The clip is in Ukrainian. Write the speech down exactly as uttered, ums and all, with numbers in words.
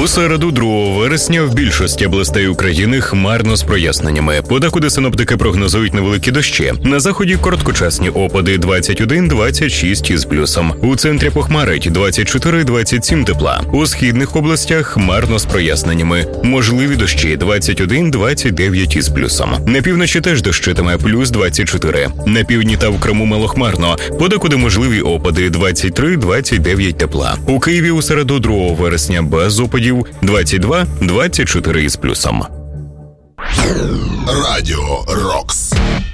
У середу, другого вересня, в більшості областей України хмарно з проясненнями. Подекуди синоптики прогнозують невеликі дощі. На заході короткочасні опади двадцять один - двадцять шість із плюсом. У центрі похмарить двадцять чотири - двадцять сім тепла. У східних областях хмарно з проясненнями. Можливі дощі двадцять один - двадцять дев'ять із плюсом. На півночі теж дощитиме плюс двадцять чотири. На півдні та в Криму малохмарно. Подекуди можливі опади двадцять три - двадцять дев'ять тепла. У Києві у середу, другого вересня, без опадів двадцять два - двадцять чотири із плюсом. Радіо Рокс.